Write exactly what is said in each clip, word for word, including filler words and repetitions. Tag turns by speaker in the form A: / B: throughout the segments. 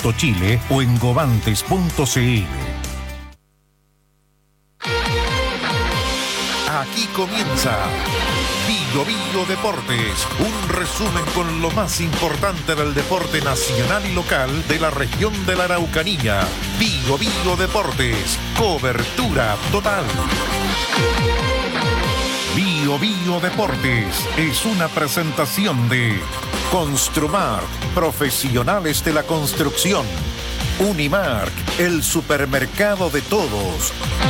A: punto chile o en govantes punto cl. Aquí comienza Bio Bio Deportes, un resumen con lo más importante del deporte nacional y local de la región de la Araucanía. Bio Bio Deportes, cobertura total. Bio Bio Deportes es una presentación de Construmark, profesionales de la construcción. Unimark, el supermercado de todos.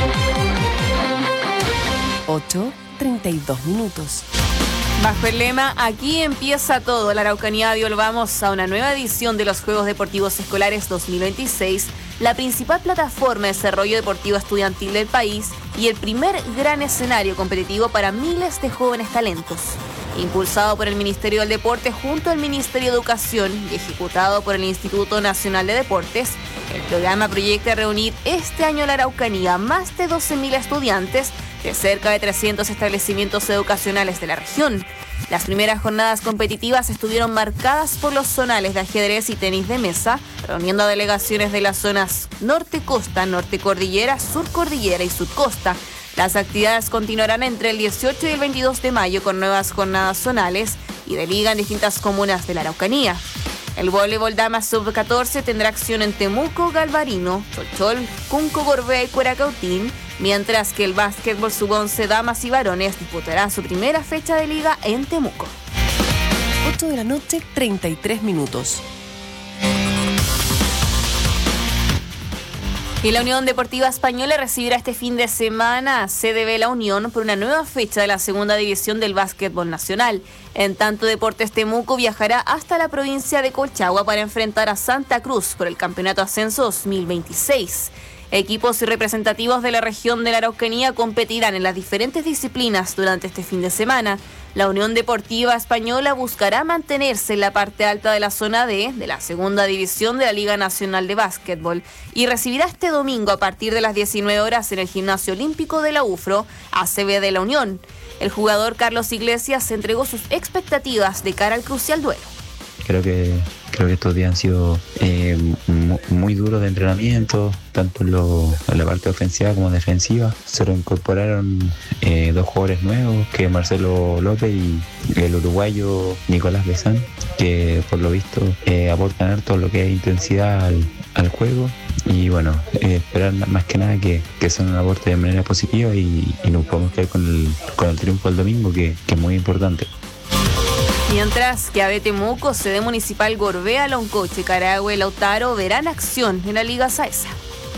B: ocho, treinta y dos minutos.
C: Bajo el lema Aquí empieza todo, la Araucanía volvamos a una nueva edición de los Juegos Deportivos Escolares dos mil veintiséis, la principal plataforma de desarrollo deportivo estudiantil del país y el primer gran escenario competitivo para miles de jóvenes talentos. Impulsado por el Ministerio del Deporte junto al Ministerio de Educación y ejecutado por el Instituto Nacional de Deportes, el programa proyecta reunir este año en la Araucanía más de doce mil estudiantes de cerca de trescientos establecimientos educacionales de la región. Las primeras jornadas competitivas estuvieron marcadas por los zonales de ajedrez y tenis de mesa, reuniendo a delegaciones de las zonas Norte Costa, Norte Cordillera, Sur Cordillera y Sur Costa. Las actividades continuarán entre el dieciocho y el veintidós de mayo con nuevas jornadas zonales y de liga en distintas comunas de la Araucanía. El voleibol damas sub catorce tendrá acción en Temuco, Galvarino, Cholchol, Cunco, Gorbea y Cueracautín, mientras que el básquetbol sub once damas y varones disputará su primera fecha de liga en Temuco.
B: ocho de la noche, treinta y tres minutos.
C: Y la Unión Deportiva Española recibirá este fin de semana a C D B La Unión por una nueva fecha de la segunda división del básquetbol nacional. En tanto, Deportes Temuco viajará hasta la provincia de Colchagua para enfrentar a Santa Cruz por el Campeonato Ascenso dos mil veintiséis. Equipos representativos de la región de la Araucanía competirán en las diferentes disciplinas durante este fin de semana. La Unión Deportiva Española buscará mantenerse en la parte alta de la zona D de la segunda división de la Liga Nacional de Básquetbol y recibirá este domingo a partir de las diecinueve horas en el Gimnasio Olímpico de la U F R O a C B de la Unión. El jugador Carlos Iglesias entregó sus expectativas de cara al crucial duelo.
D: Creo que creo que estos días han sido eh, muy, muy duros de entrenamiento, tanto en, lo, en la parte ofensiva como defensiva. Se reincorporaron eh, dos jugadores nuevos, que Marcelo López y el uruguayo Nicolás Bezán, que por lo visto eh, aportan harto lo que es intensidad al, al juego. Y bueno, eh, esperar más que nada que, que sea un aporte de manera positiva y, y nos podemos quedar con el, con el triunfo el domingo, que, que es muy importante.
C: Mientras que A B Temuco, sede municipal Gorbea, Loncoche, Carahue, Lautaro verán acción en la Liga Saesa.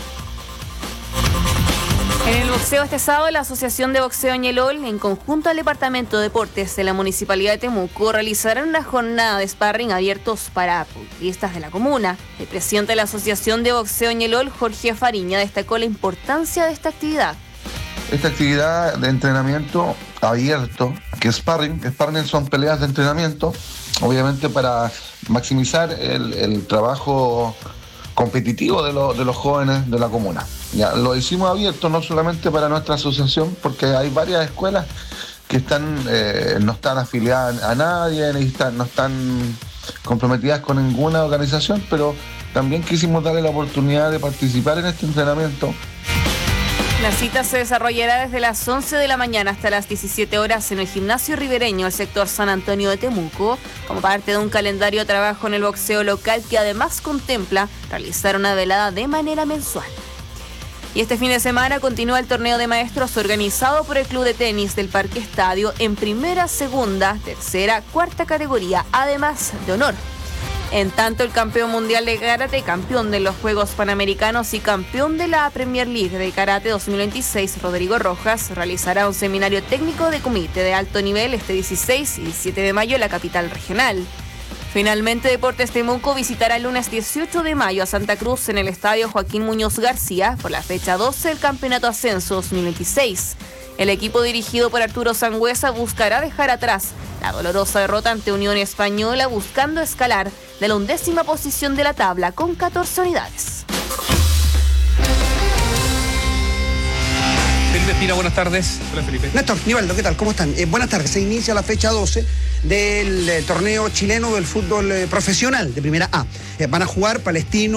C: En el boxeo este sábado, la Asociación de Boxeo Ñelol, en conjunto al Departamento de Deportes de la Municipalidad de Temuco, realizarán una jornada de sparring abiertos para futbolistas de la comuna. El presidente de la Asociación de Boxeo Ñelol, Jorge Fariña, destacó la importancia de esta actividad.
E: Esta actividad de entrenamiento abierto, que sparring, que sparring son peleas de entrenamiento, obviamente para maximizar el, el trabajo competitivo de, lo, de los jóvenes de la comuna. Ya, lo hicimos abierto no solamente para nuestra asociación, porque hay varias escuelas que están eh, no están afiliadas a nadie, ni están, no están comprometidas con ninguna organización, pero también quisimos darle la oportunidad de participar en este entrenamiento.
C: La cita se desarrollará desde las once de la mañana hasta las diecisiete horas en el Gimnasio Ribereño del sector San Antonio de Temuco, como parte de un calendario de trabajo en el boxeo local que además contempla realizar una velada de manera mensual. Y este fin de semana continúa el torneo de maestros organizado por el Club de Tenis del Parque Estadio en primera, segunda, tercera, cuarta categoría, además de honor. En tanto, el campeón mundial de karate, campeón de los Juegos Panamericanos y campeón de la Premier League de Karate dos mil veintiséis, Rodrigo Rojas, realizará un seminario técnico de comité de alto nivel este dieciséis y diecisiete de mayo en la capital regional. Finalmente, Deportes Temuco visitará el lunes dieciocho de mayo a Santa Cruz en el estadio Joaquín Muñoz García por la fecha doce del Campeonato Ascenso dos mil veintiséis. El equipo dirigido por Arturo Sangüesa buscará dejar atrás la dolorosa derrota ante Unión Española, buscando escalar de la undécima posición de la tabla con catorce unidades.
F: Felipe Espina, buenas tardes. Hola, Felipe.
G: Néstor, Nivaldo, ¿qué tal? ¿Cómo están? Eh, buenas tardes. Se inicia la fecha doce del eh, torneo chileno del fútbol eh, profesional de Primera A. Eh, van a jugar Palestino,